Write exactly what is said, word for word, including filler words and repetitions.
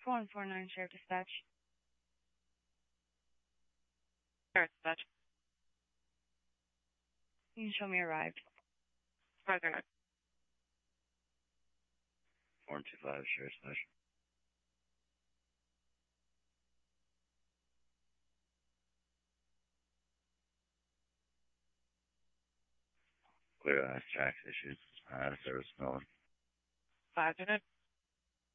one four nine Sheriff Dispatch. Sheriff Dispatch. You can show me arrived. five zero nine. four two five Sheriff Dispatch. Clear uh, tracks issues. Out of service, Nolan. five zero nine.